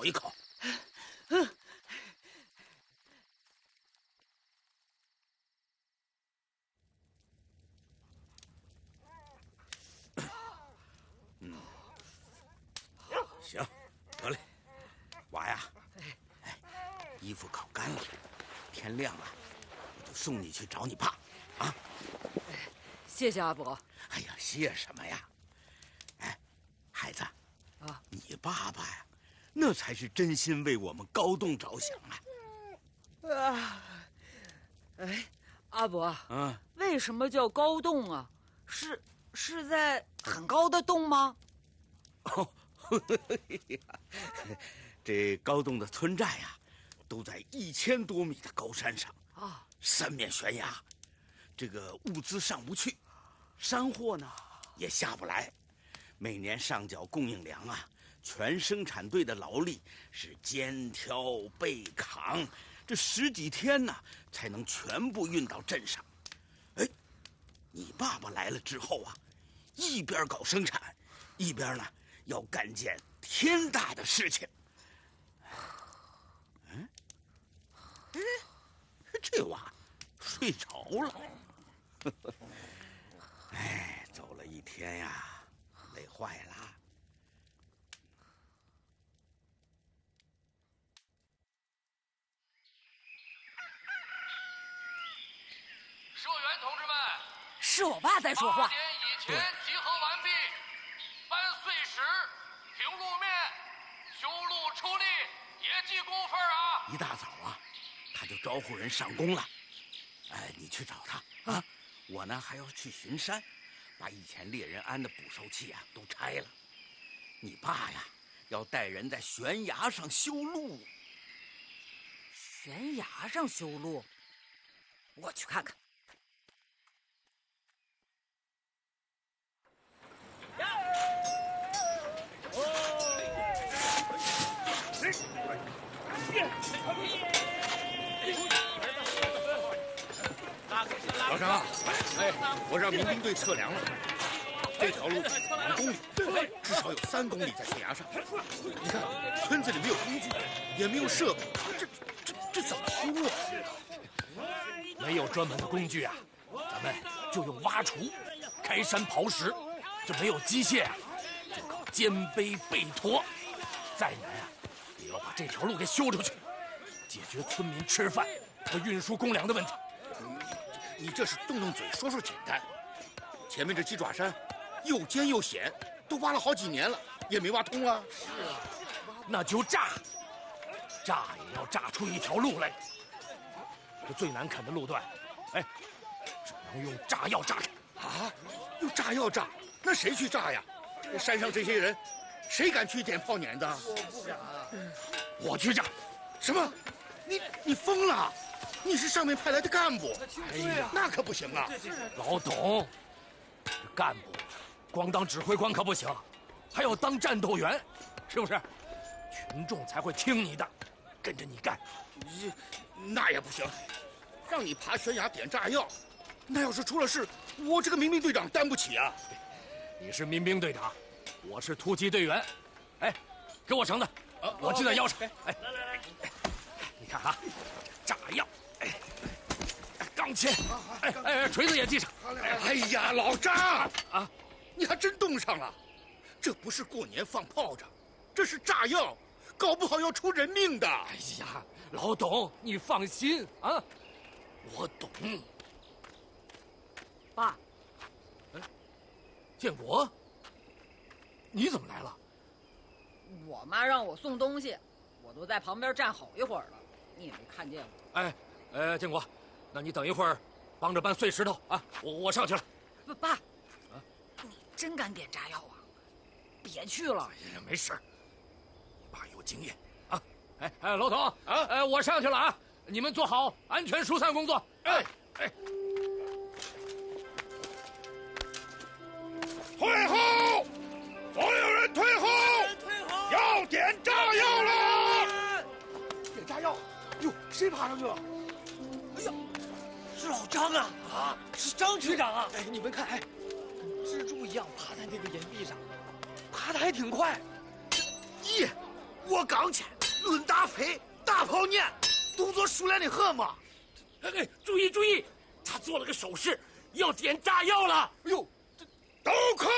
咬一口。行，得嘞，娃呀，衣服烤干了，天亮了，我就送你去找你爸，啊！ 谢谢阿伯。 哎呀，谢什么呀？哎，孩子， 啊， 你爸爸呀，那才是真心为我们高栋着想啊！ 哎，阿伯， 嗯， 为什么叫高洞啊？是在很高的洞吗？ 哦，这高栋的村寨呀，都在1000多米的高山上啊， 三面悬崖，这个物资上不去，山货呢也下不来，每年上缴供应粮啊，全生产队的劳力是肩挑背扛，这10几天呢才能全部运到镇上。哎，你爸爸来了之后啊，一边搞生产，一边呢要干件天大的事情。这娃睡着了。哎，走了一天呀，累坏了。 社员同志们， 是我爸在说话。 8点以前集合完毕，搬碎石、平路面、修路出力，也记工分啊！ 一大早啊，他就招呼人上工了。哎，你去找他啊！我呢还要去巡山，把以前猎人安的捕兽器啊都拆了。你爸呀，要带人在悬崖上修路。 悬崖上修路，我去看看。 老张啊，哎，我让民兵队测量了，这条路5公里，至少有3公里在悬崖上。你看，村子里没有工具，也没有设备，这怎么修啊？ 没有专门的工具啊，咱们就用挖锄、开山刨石。这没有机械啊，就靠肩背背驮。再难啊，也要把这条路给修出去，解决村民吃饭和运输公粮的问题。 你这是动动嘴说说简单，前面这鸡爪山又尖又险，都挖了好几年了，也没挖通啊。 是啊，那就炸也要炸出一条路来。这最难啃的路段，哎，只能用炸药炸开。 啊，用炸药炸？那谁去炸呀？山上这些人，谁敢去点炮碾子？ 我不敢，我去炸。 什么？你疯了？你是上面派来的干部， 哎呀， 那可不行啊！ 老董，这干部光当指挥官可不行，还要当战斗员，是不是？群众才会听你的，跟着你干。 那也不行，让你爬悬崖点炸药，那要是出了事，我这个民兵队长担不起啊！ 你是民兵队长，我是突击队员。哎，给我绳子，我系在腰上。哎，来，你看啊，炸药。钢钎，锤子也系上。 哎呀，老张啊，你还真动上了！这不是过年放炮仗，这是炸药，搞不好要出人命的。 哎呀，老董，你放心啊，我懂。 爸， 建国，你怎么来了？ 我妈让我送东西，我都在旁边站好一会儿了，你也没看见我。 建国。那你等一会儿，帮着搬碎石头啊！我上去了。 爸，你真敢点炸药啊？别去了。 哎呀，没事，你爸有经验啊！老董啊，我上去了啊！你们做好安全疏散工作。哎， 退后！所有人退后！要点炸药了！ 点炸药！哟，谁爬上去了？哎呀！是老张啊！啊，是张局长啊！哎，你们看，蜘蛛一样爬在那个岩壁上，爬得还挺快。 我刚才抡大飞，大炮撵，动作熟练的很嘛。 哎，注意注意，他做了个手势，要点炸药了。 哎呦，都快